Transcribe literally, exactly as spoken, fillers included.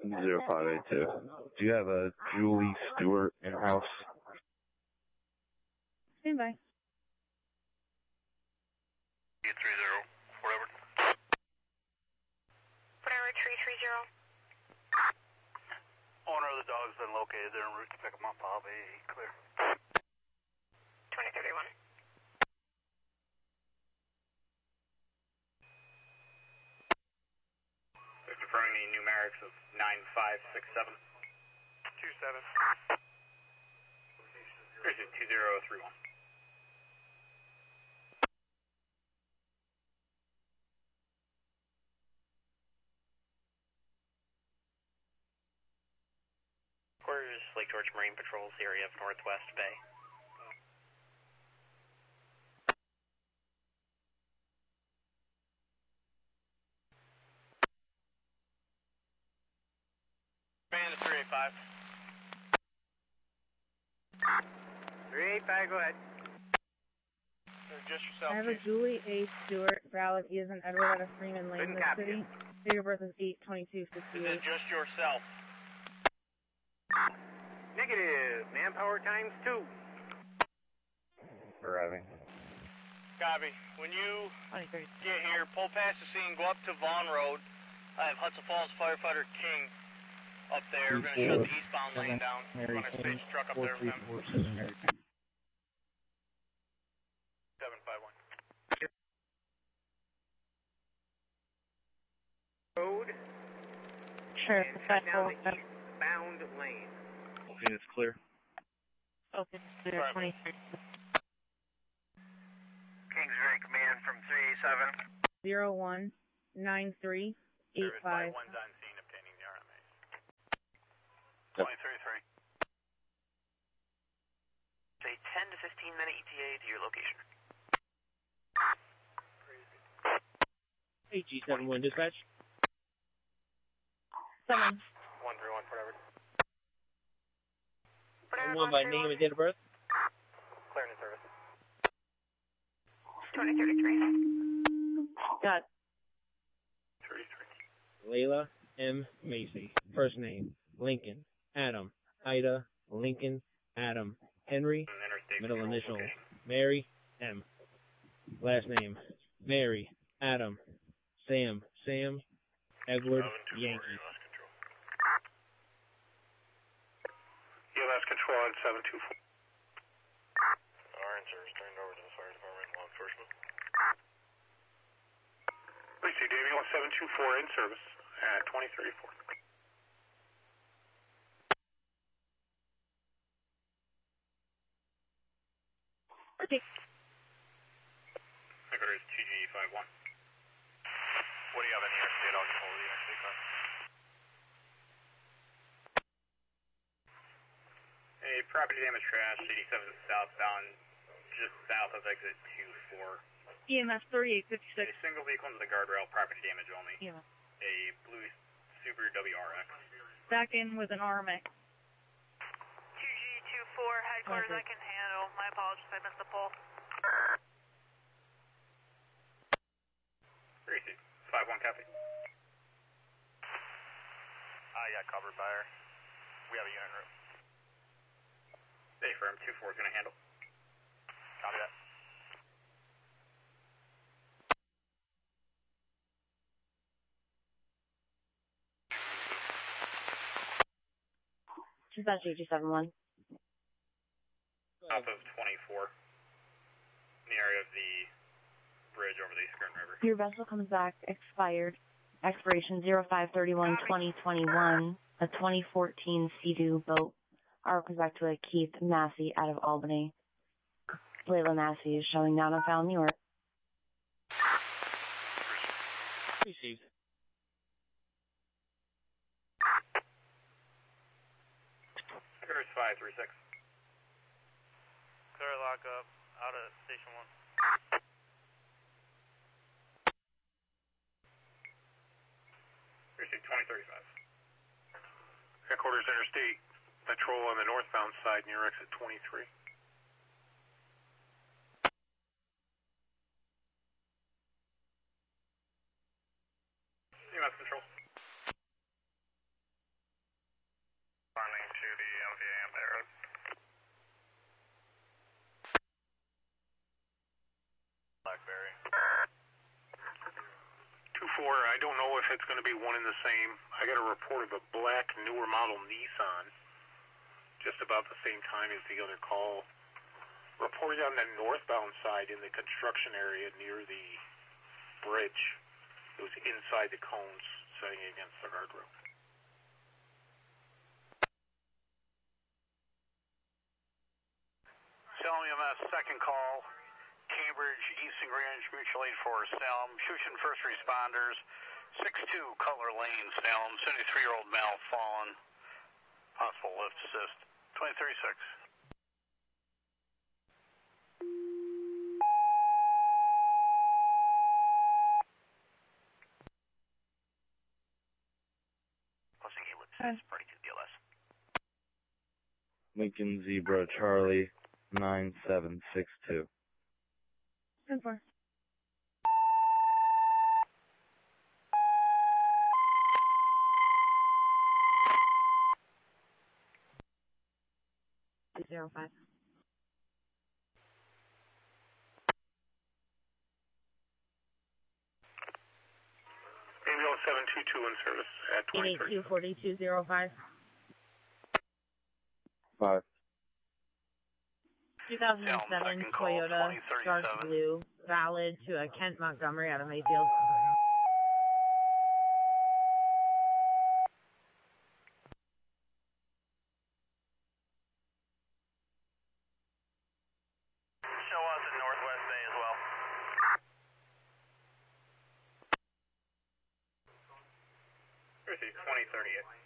zero five eight two. Do you have a Julie Stewart in-house? Stand by. eight three zero, whatever. Whatever, three three zero. Owner of the dog's been located. They're en route to pick him up. I'll be clear. twenty thirty-one. They're confirming the numerics of nine five six seven. two seven. Here's it, two zero three one. Quarters, Lake George Marine patrols the area of Northwest Bay. Man to three eight five. three eight five, go ahead. Just yourself, I have a Chief. Julie A. Stewart, valid E as in Edward out of Freeman Lane, Couldn't the copy city. Date of birth is eight twenty-two This fifty-eight. is just yourself. Negative. Manpower times two. Arriving. Copy. When you get here, pull past the scene, go up to Vaughn Road. I have Hudson Falls firefighter King up there. We're going to shut the eastbound lane down. Run a stage truck up there with him. seven five one. Road. Sure, And cut down the eastbound lane. Okay, it's clear. Okay, clear, Right. twenty-three. Kingsbury Command from three eight seven. Zero one nine three eight five. One's on scene obtaining the R M A. Yep. twenty-three three. Say ten to fifteen minute E T A to your location. Hey, G seven one dispatch. Seven. one three one, whatever. Whatever, One by name and date of birth. Clearing service. twenty thirty-three. Got thirty-three. Layla M. Macy. First name, Lincoln. Adam. Ida. Lincoln. Adam. Henry. Middle initial, Mary M. Last name, Mary. Adam. Sam. Sam. Edward. Yankee. E M S control on seven two four. R N service turned over to the fire department and law enforcement. Please see Davey one seven two four in service at twenty thirty-four. Okay. Headquarters T G E five one. What do you have in the interstate? I'll get hold of the interstate car. A property damage crash, eighty-seven southbound, just south of exit two four. E M S thirty-eight fifty-six. A single vehicle into the guardrail, property damage only. Yeah. A blue Subaru W R X. Back in with an R M A. two G two four, headquarters Okay. I can handle. My apologies, I missed the pull. Receipt. five one copy. Ah, yeah, covered by her. We have a unit route. Bay firm, two four is going to handle. Copy that. Dispatch G seven one. South of twenty-four. In the area of the bridge over the Skirn River. Your vessel comes back expired. Expiration zero five thirty-one twenty twenty-one. A twenty fourteen Sea-Doo boat. Our comes back to a Keith Massey out of Albany. Layla Massey is showing down on Found New York. Received. Here's five three six. Clear lockup, out of station one. Receipt twenty thirty-five. Headquarters Interstate Patrol on the northbound side near exit twenty-three. E M S control. Philadelphia A M Bay Road. Blackberry. two four, I don't know if it's going to be one and the same. I got a report of a black, newer model Nissan, just about the same time as the other call. Reported on the northbound side in the construction area near the bridge. It was inside the cones, setting against the guardrail. Salem E M S, second call. Cambridge, Eastern Greenwich, Mutual Aid for Salem. Shushin first responders. six two Cutler Lane, Salem. seventy-three-year-old male fallen. Possible lift assist. twenty thirty-six. Closing eight lift assist. Party two B L S. Lincoln Zebra Charlie nine seven six two. ten four. Zero five. Ambulance seven two two in service at twenty thirty. eight eight two, four two zero five. Five. two thousand seven Toyota dark blue, valid to a Kent Montgomery out of Mayfield. Show us in Northwest Bay as well. twenty thirty-eight.